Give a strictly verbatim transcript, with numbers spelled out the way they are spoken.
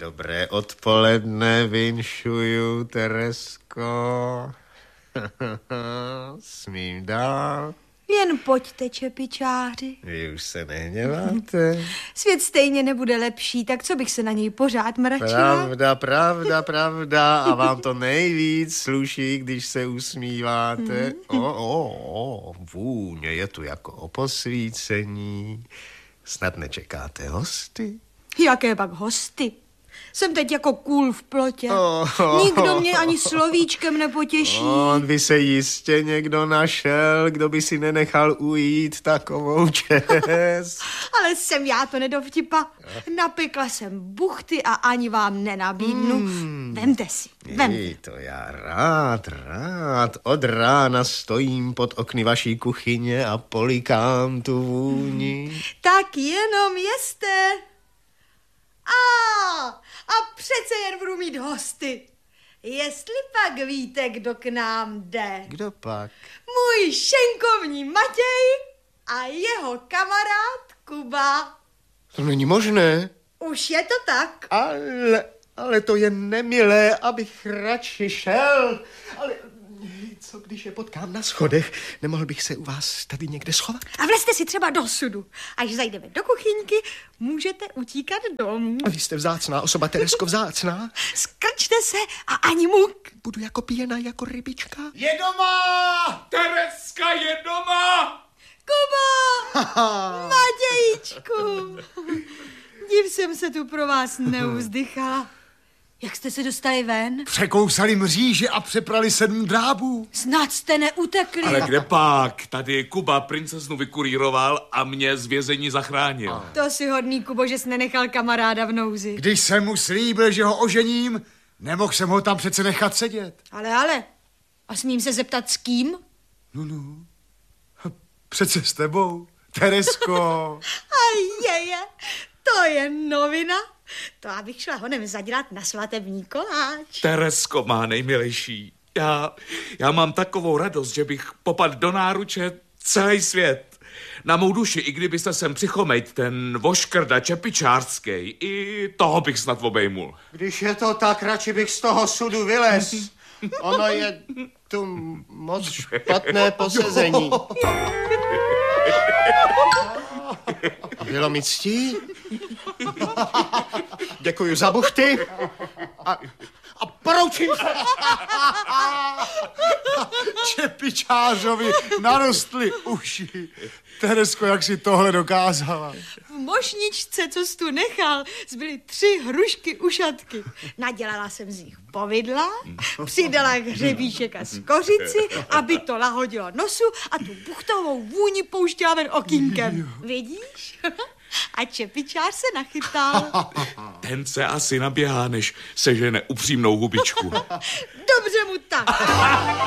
Dobré odpoledne, vinšuju, Teresko. Smím dál? Jen pojďte, čepičáři. Vy už se nehněváte? Svět stejně nebude lepší, tak co bych se na něj pořád mračila? Pravda, pravda, pravda. A vám to nejvíc sluší, když se usmíváte. O, o, o, vůně je tu jako o posvícení. Snad nečekáte hosty? Jaké pak hosty? Jsem teď jako kůl v plotě. Oh, oh, Nikdo mě ani slovíčkem nepotěší. On by se jistě někdo našel, kdo by si nenechal ujít takovou čest. Ale jsem já to nedovtipa. Napekla jsem buchty a ani vám nenabídnu. Hmm. Vemte si, vemte. Ej, to já rád, rád. Od rána stojím pod okny vaší kuchyně a polikám tu vůni. Tak jenom jeste. A, a přece jen budu mít hosty. Jestli pak víte, kdo k nám jde. Kdo pak? Můj šenkovní Matěj a jeho kamarád Kuba. To není možné. Už je to tak. Ale, ale to je nemilé, abych radši šel. Ale co když je potkám na schodech? Nemohl bych se u vás tady někde schovat? A vlezte si třeba do sudu. Až zajdeme do kuchyňky, můžete utíkat domů. Vy jste vzácná osoba, Teresko, vzácná. Skrčte se a ani muk. Budu jako pěna, jako rybička. Je doma! Tereska je doma! Kubo! Matějíčku! Div jsem se tu pro vás neuzdychala. Jak jste se dostali ven? Překousali mříže a přeprali sedm drábů. Snad jste neutekli. Ale kde pak? Tady Kuba princeznu vykurýroval a mě z vězení zachránil. To si hodný, Kubo, že jsi nenechal kamaráda v nouzi. Když jsem mu slíbil, že ho ožením, nemohl jsem ho tam přece nechat sedět. Ale, ale, a smím se zeptat s kým? No, no, přece s tebou, Teresko. A je, je, to je novina. To abych šla honem zadělat na svatební koláč. Teresko má nejmilejší. Já, já mám takovou radost, že bych popadl do náruče celý svět. Na mou duši, i kdybyste sem přichomejt ten voškrda čepičářský, i toho bych snad obejmul. Když je to tak, radši bych z toho sudu vylez. Ono je tu moc špatné posezení. A bylo mi ctí. Děkuji za buchty. A, a poroučím se. Čepičářovi narostly uši. Teresko, jak si tohle dokázala? V mošničce, co jsi tu nechal, zbyly tři hrušky ušatky. Nadělala jsem z nich povidla, přidala hřebíček a skořici, aby to lahodilo nosu a tu buchtovou vůni pouštěla ven okýnkem. Vidíš? A čepičář se nachytal. Ten se asi naběhá, než sežene upřímnou hubičku. Dobře mu tak.